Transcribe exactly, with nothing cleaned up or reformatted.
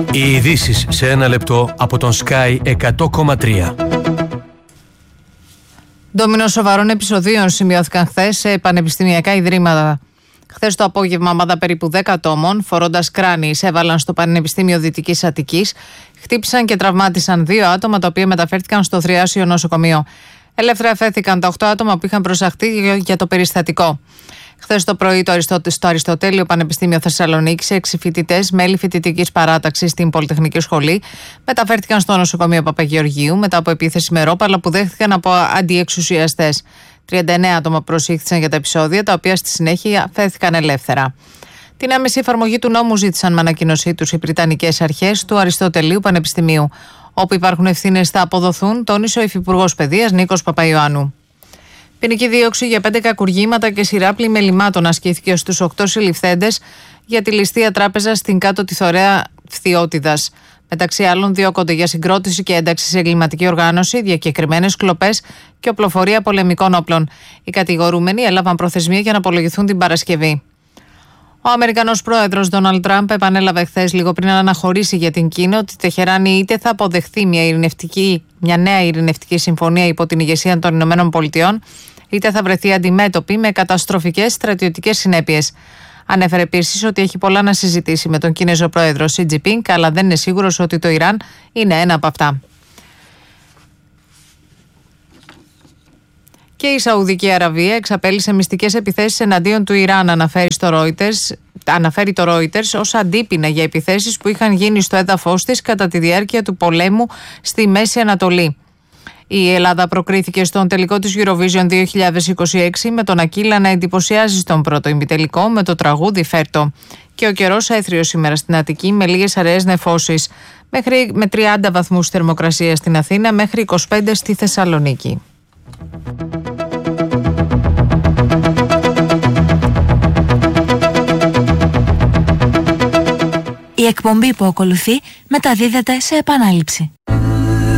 Οι ειδήσεις σε ένα λεπτό από τον Sky εκατό κόμμα τρία. Ντόμινο σοβαρών επεισοδίων σημειώθηκαν χθες σε πανεπιστημιακά ιδρύματα. Χθες το απόγευμα, ομάδα περίπου δέκα ατόμων, φορώντας κράνη, εισέβαλαν στο Πανεπιστήμιο Δυτικής Αττικής, χτύπησαν και τραυμάτισαν δύο άτομα, τα οποία μεταφέρθηκαν στο Θριάσιο νοσοκομείο. Ελεύθερα αφέθηκαν τα οκτώ άτομα που είχαν προσαχθεί για το περιστατικό. Χθες το πρωί, το Αριστο... στο Αριστοτέλειο Πανεπιστήμιο Θεσσαλονίκης, έξι φοιτητές, μέλη φοιτητικής παράταξης στην Πολυτεχνική Σχολή, μεταφέρθηκαν στο νοσοκομείο Παπαγεωργίου μετά από επίθεση με ρόπαλα που δέχτηκαν από αντιεξουσιαστές. τριάντα εννέα άτομα προσήχθησαν για τα επεισόδια, τα οποία στη συνέχεια αφέθηκαν ελεύθερα. Την άμεση εφαρμογή του νόμου ζήτησαν με ανακοίνωσή τους οι Βρυτανικές Αρχές του Αριστοτελείου Πανεπιστημίου. Όπου υπάρχουν ευθύνες θα αποδοθούν, τόνισε ο Υφυπουργός Παιδείας Νίκος Παπαϊωάννου. Ποινική δίωξη για πέντε κακουργήματα και σειρά πλημελημάτων ασκήθηκε στους οκτώ συλληφθέντες για τη ληστεία τράπεζα στην Κάτω Τιθωρέα Φθιώτιδας. Μεταξύ άλλων, διώκονται για συγκρότηση και ένταξη σε εγκληματική οργάνωση, διακεκριμένες κλοπές και οπλοφορία πολεμικών όπλων. Οι κατηγορούμενοι έλαβαν προθεσμία για να απολογηθούν την Παρασκευή. Ο Αμερικανός πρόεδρος Ντόναλντ Τραμπ επανέλαβε χθες, λίγο πριν να αναχωρήσει για την Κίνα, ότι η Τεχεράνη είτε θα αποδεχθεί μια, ειρηνευτική, μια νέα ειρηνευτική συμφωνία υπό την ηγεσία των Ηνωμένων Πολιτειών, είτε θα βρεθεί αντιμέτωπη με καταστροφικές στρατιωτικές συνέπειες. Ανέφερε επίσης ότι έχει πολλά να συζητήσει με τον Κινέζο πρόεδρο Σι Τζινπίνγκ, αλλά δεν είναι σίγουρος ότι το Ιράν είναι ένα από αυτά. Και η Σαουδική Αραβία εξαπέλυσε μυστικές επιθέσεις εναντίον του Ιράν, αναφέρει, στο Reuters, αναφέρει το Reuters, ως αντίπεινα για επιθέσεις που είχαν γίνει στο έδαφος της κατά τη διάρκεια του πολέμου στη Μέση Ανατολή. Η Ελλάδα προκρίθηκε στον τελικό της Eurovision δύο χιλιάδες είκοσι έξι με τον Ακύλα να εντυπωσιάζει στον πρώτο ημιτελικό με το τραγούδι Φέρτο. Και ο καιρός έθριος σήμερα στην Αττική με λίγες αραιές νεφώσεις, μέχρι με τριάντα βαθμούς θερμοκρασία στην Αθήνα, μέχρι είκοσι πέντε στη Θεσσαλονίκη. Η εκπομπή που ακολουθεί μεταδίδεται σε επανάληψη.